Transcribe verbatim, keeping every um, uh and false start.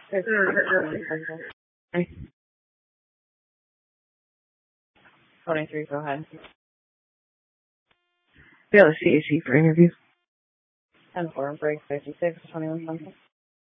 twenty-three, go ahead. Yeah, the C A C for interview. ten four, break fifty-six, twenty-one something.